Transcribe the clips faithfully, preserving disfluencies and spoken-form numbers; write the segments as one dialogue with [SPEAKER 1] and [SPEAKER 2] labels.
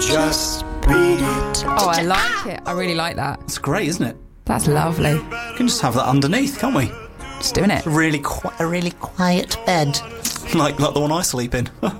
[SPEAKER 1] Just beat it.
[SPEAKER 2] Oh, I like it. I really like that.
[SPEAKER 3] It's great, isn't it?
[SPEAKER 2] That's lovely.
[SPEAKER 3] We can just have that underneath, can't we?
[SPEAKER 2] Just doing it.
[SPEAKER 3] A really, qui- a really quiet bed, like like the one I sleep in.
[SPEAKER 2] Can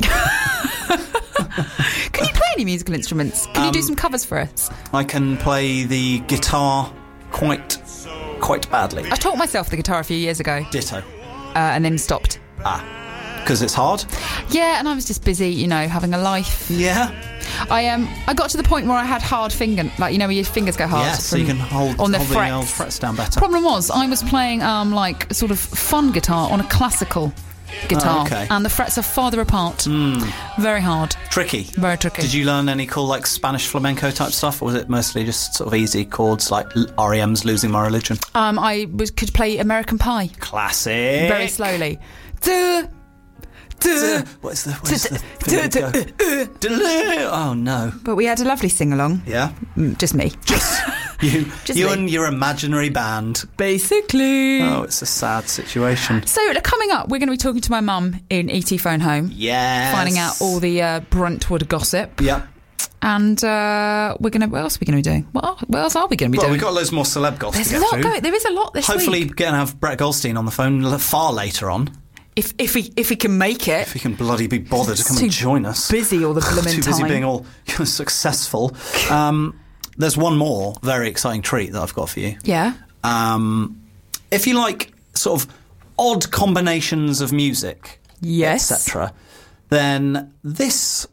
[SPEAKER 2] you play any musical instruments? Can
[SPEAKER 3] Um,
[SPEAKER 2] you do some covers for us?
[SPEAKER 3] I can play the guitar quite, quite badly.
[SPEAKER 2] I taught myself the guitar a few years ago,
[SPEAKER 3] Ditto.
[SPEAKER 2] uh, and then stopped.
[SPEAKER 3] Ah, because it's hard.
[SPEAKER 2] Yeah, and I was just busy, you know, having a life.
[SPEAKER 3] Yeah.
[SPEAKER 2] I um, I got to the point where I had hard finger, like you know, where your fingers go hard.
[SPEAKER 3] Yes, so you
[SPEAKER 2] from-
[SPEAKER 3] can hold
[SPEAKER 2] on the
[SPEAKER 3] hold
[SPEAKER 2] frets.
[SPEAKER 3] old frets down better.
[SPEAKER 2] Problem was, I was playing um, like sort of fun guitar on a classical guitar,
[SPEAKER 3] Oh, okay.
[SPEAKER 2] and the frets are farther apart.
[SPEAKER 3] Mm.
[SPEAKER 2] Very hard.
[SPEAKER 3] Tricky.
[SPEAKER 2] Very tricky.
[SPEAKER 3] Did you learn any cool like Spanish flamenco type stuff, or was it mostly just sort of easy chords like R E M's "Losing My Religion"?
[SPEAKER 2] Um, I was, could play American Pie
[SPEAKER 3] Classic.
[SPEAKER 2] very slowly. Duh, duh.
[SPEAKER 3] What's the? What's the
[SPEAKER 2] Duh, duh,
[SPEAKER 3] flamenco? Delu- Oh no.
[SPEAKER 2] But we had a lovely sing along.
[SPEAKER 3] Yeah.
[SPEAKER 2] Mm, Just me.
[SPEAKER 3] Just you.
[SPEAKER 2] Just
[SPEAKER 3] you
[SPEAKER 2] me.
[SPEAKER 3] and your imaginary band.
[SPEAKER 2] Basically.
[SPEAKER 3] Oh, it's a sad situation.
[SPEAKER 2] So coming up, we're going to be talking to my mum in E T Phone Home,
[SPEAKER 3] Yes.
[SPEAKER 2] finding out all the uh, Brentwood gossip.
[SPEAKER 3] Yeah.
[SPEAKER 2] And uh, we're going to. What else are we going to be doing? What, are- what else are we going to be
[SPEAKER 3] Well,
[SPEAKER 2] doing?
[SPEAKER 3] we've got loads more celeb gossip
[SPEAKER 2] There's
[SPEAKER 3] to
[SPEAKER 2] a
[SPEAKER 3] get
[SPEAKER 2] lot
[SPEAKER 3] through.
[SPEAKER 2] going. There is a lot this
[SPEAKER 3] Hopefully,
[SPEAKER 2] week.
[SPEAKER 3] going to have Brett Goldstein on the phone l- far later on.
[SPEAKER 2] If if we if we can make it.
[SPEAKER 3] If he can bloody be bothered to come
[SPEAKER 2] Too
[SPEAKER 3] and join us.
[SPEAKER 2] busy all the blooming
[SPEAKER 3] Too busy
[SPEAKER 2] time.
[SPEAKER 3] being all successful. Um, there's one more very exciting treat that I've got for you.
[SPEAKER 2] Yeah.
[SPEAKER 3] Um, if you like sort of odd combinations of music,
[SPEAKER 2] Yes.
[SPEAKER 3] et cetera, then this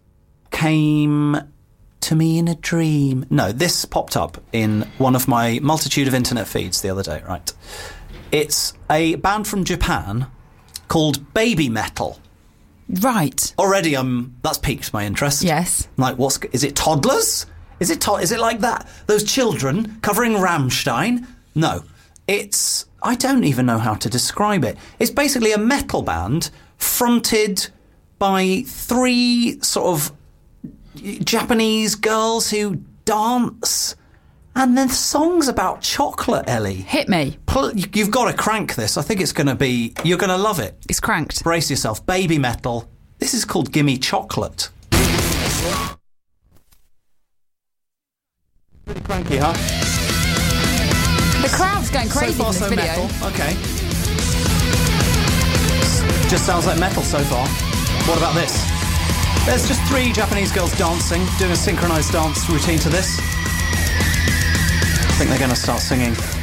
[SPEAKER 3] came to me in a dream. No, this popped up in one of my multitude of internet feeds the other day, right? It's a band from Japan called Baby Metal.
[SPEAKER 2] Right.
[SPEAKER 3] Already, um, that's piqued my interest.
[SPEAKER 2] Yes.
[SPEAKER 3] Like, what's is it? Toddlers? Is it? To- is it like that? Those children covering Rammstein? No, it's. I don't even know how to describe it. It's basically a metal band fronted by three sort of Japanese girls who dance, and then songs about chocolate. Ellie,
[SPEAKER 2] Hit me.
[SPEAKER 3] Pull- you've got to crank this. I think it's going to be. You're going to love it.
[SPEAKER 2] It's cranked.
[SPEAKER 3] Brace yourself. Baby Metal. This is called Gimme Chocolate. Pretty cranky, huh?
[SPEAKER 2] The crowd's going crazy
[SPEAKER 3] so far,
[SPEAKER 2] in this
[SPEAKER 3] so
[SPEAKER 2] video.
[SPEAKER 3] metal. Okay. Just sounds like metal so far. What about this? There's just three Japanese girls dancing, doing a synchronised dance routine to this. I think they're going to start singing